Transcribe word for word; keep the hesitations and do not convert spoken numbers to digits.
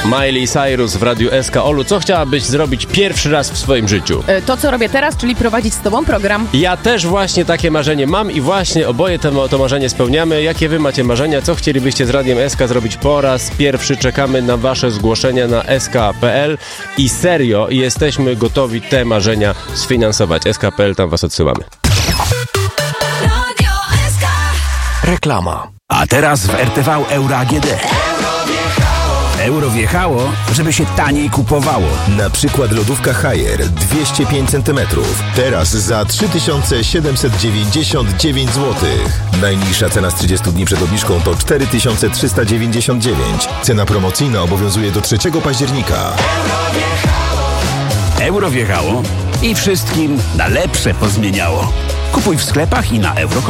Miley Cyrus w Radiu S K. Olu, co chciałabyś zrobić pierwszy raz w swoim życiu? To, co robię teraz, czyli prowadzić z tobą program. Ja też właśnie takie marzenie mam i właśnie oboje to, to marzenie spełniamy. Jakie wy macie marzenia? Co chcielibyście z Radiem S K zrobić po raz pierwszy? Czekamy na wasze zgłoszenia na s k kropka p l i serio jesteśmy gotowi te marzenia sfinansować. s k kropka p l, tam was odsyłamy. Reklama. A teraz w R T V Euro A G D. Euro wjechało, żeby się taniej kupowało. Na przykład lodówka Haier dwieście pięć centymetrów. Teraz za trzy tysiące siedemset dziewięćdziesiąt dziewięć złotych. Najniższa cena z trzydziestu dni przed obniżką to cztery tysiące trzysta dziewięćdziesiąt dziewięć. Cena promocyjna obowiązuje do trzeciego października. Euro wjechało i wszystkim na lepsze pozmieniało. Kupuj w sklepach i na euro kropka com.